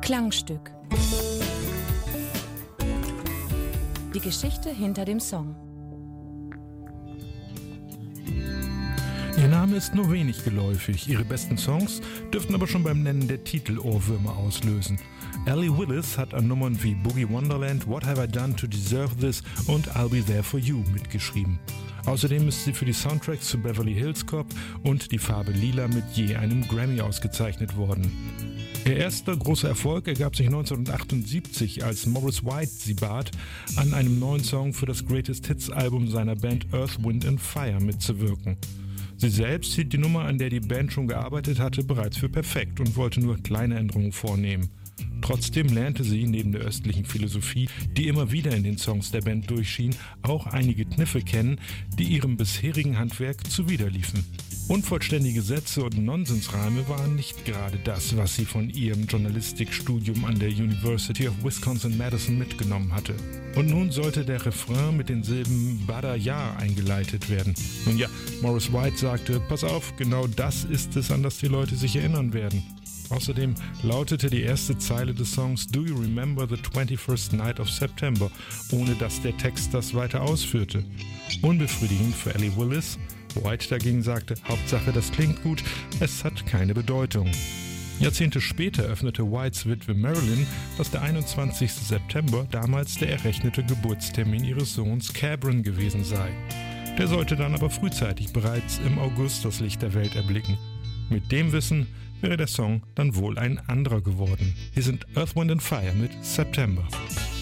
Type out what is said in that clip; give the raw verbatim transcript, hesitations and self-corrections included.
Klangstück. Die Geschichte hinter dem Song. Ihr Name ist nur wenig geläufig. Ihre besten Songs dürften aber schon beim Nennen der Titel Ohrwürmer auslösen. Allee Willis hat an Nummern wie Boogie Wonderland, What Have I Done to Deserve This und I'll Be There For You mitgeschrieben. Außerdem ist sie für die Soundtracks zu Beverly Hills Cop und Die Farbe Lila mit je einem Grammy ausgezeichnet worden. Ihr erster großer Erfolg ergab sich neunzehnhundertachtundsiebzig, als Maurice White sie bat, an einem neuen Song für das Greatest Hits Album seiner Band Earth, Wind and Fire mitzuwirken. Sie selbst hielt die Nummer, an der die Band schon gearbeitet hatte, bereits für perfekt und wollte nur kleine Änderungen vornehmen. Trotzdem lernte sie neben der östlichen Philosophie, die immer wieder in den Songs der Band durchschien, auch einige Kniffe kennen, die ihrem bisherigen Handwerk zuwiderliefen. Unvollständige Sätze und Nonsensreime waren nicht gerade das, was sie von ihrem Journalistikstudium an der University of Wisconsin-Madison mitgenommen hatte. Und nun sollte der Refrain mit den Silben Bada Ja eingeleitet werden. Nun ja, Maurice White sagte, pass auf, genau das ist es, an das die Leute sich erinnern werden. Außerdem lautete die erste Zeile des Songs Do you remember the twenty-first night of September, ohne dass der Text das weiter ausführte. Unbefriedigend für Allee Willis. White dagegen sagte, Hauptsache das klingt gut, es hat keine Bedeutung. Jahrzehnte später öffnete Whites Witwe Marilyn, dass der einundzwanzigste September damals der errechnete Geburtstermin ihres Sohns Cabron gewesen sei. Der sollte dann aber frühzeitig bereits im August das Licht der Welt erblicken. Mit dem Wissen wäre der Song dann wohl ein anderer geworden. Hier sind Earth, Wind and Fire mit September.